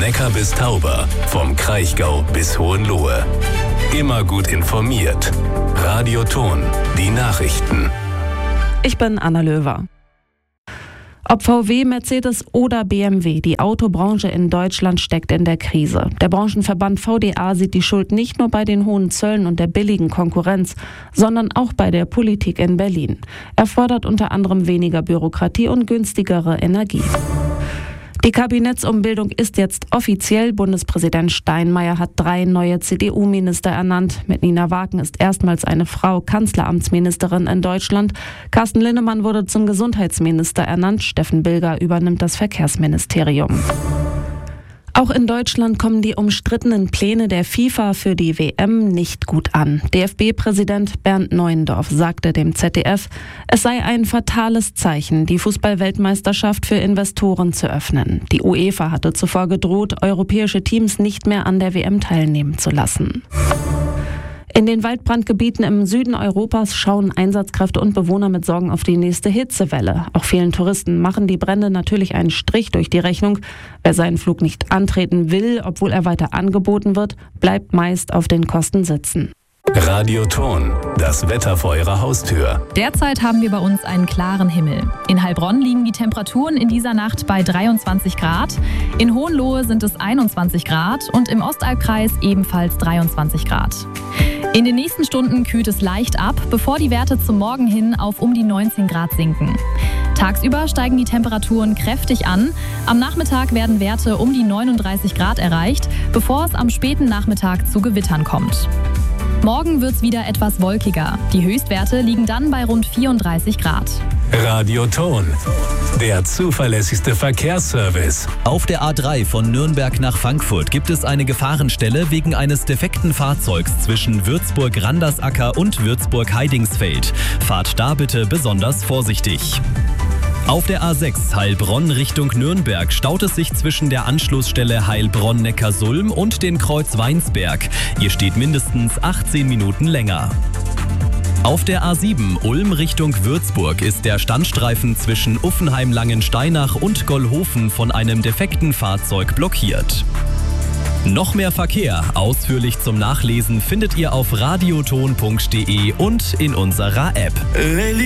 Neckar bis Tauber, vom Kraichgau bis Hohenlohe. Immer gut informiert. Radio Ton, die Nachrichten. Ich bin Anna Löwer. Ob VW, Mercedes oder BMW, die Autobranche in Deutschland steckt in der Krise. Der Branchenverband VDA sieht die Schuld nicht nur bei den hohen Zöllen und der billigen Konkurrenz, sondern auch bei der Politik in Berlin. Er fordert unter anderem weniger Bürokratie und günstigere Energie. Die Kabinettsumbildung ist jetzt offiziell. Bundespräsident Steinmeier hat 3 neue CDU-Minister ernannt. Mit Nina Wagen ist erstmals eine Frau Kanzleramtsministerin in Deutschland. Carsten Linnemann wurde zum Gesundheitsminister ernannt. Steffen Bilger übernimmt das Verkehrsministerium. Auch in Deutschland kommen die umstrittenen Pläne der FIFA für die WM nicht gut an. DFB-Präsident Bernd Neuendorf sagte dem ZDF, es sei ein fatales Zeichen, die Fußball-Weltmeisterschaft für Investoren zu öffnen. Die UEFA hatte zuvor gedroht, europäische Teams nicht mehr an der WM teilnehmen zu lassen. In den Waldbrandgebieten im Süden Europas schauen Einsatzkräfte und Bewohner mit Sorgen auf die nächste Hitzewelle. Auch vielen Touristen machen die Brände natürlich einen Strich durch die Rechnung. Wer seinen Flug nicht antreten will, obwohl er weiter angeboten wird, bleibt meist auf den Kosten sitzen. Radio Ton, das Wetter vor Ihrer Haustür. Derzeit haben wir bei uns einen klaren Himmel. In Heilbronn liegen die Temperaturen in dieser Nacht bei 23 Grad. In Hohenlohe sind es 21 Grad und im Ostalbkreis ebenfalls 23 Grad. In den nächsten Stunden kühlt es leicht ab, bevor die Werte zum Morgen hin auf um die 19 Grad sinken. Tagsüber steigen die Temperaturen kräftig an. Am Nachmittag werden Werte um die 39 Grad erreicht, bevor es am späten Nachmittag zu Gewittern kommt. Morgen wird es wieder etwas wolkiger. Die Höchstwerte liegen dann bei rund 34 Grad. Radio Ton, der zuverlässigste Verkehrsservice. Auf der A3 von Nürnberg nach Frankfurt gibt es eine Gefahrenstelle wegen eines defekten Fahrzeugs zwischen Würzburg-Randersacker und Würzburg-Heidingsfeld. Fahrt da bitte besonders vorsichtig. Auf der A6 Heilbronn Richtung Nürnberg staut es sich zwischen der Anschlussstelle Heilbronn-Neckarsulm und den Kreuz Weinsberg. Ihr steht mindestens 18 Minuten länger. Auf der A7 Ulm Richtung Würzburg ist der Standstreifen zwischen Uffenheim-Langensteinach und Gollhofen von einem defekten Fahrzeug blockiert. Noch mehr Verkehr, ausführlich zum Nachlesen, findet ihr auf radioton.de und in unserer App.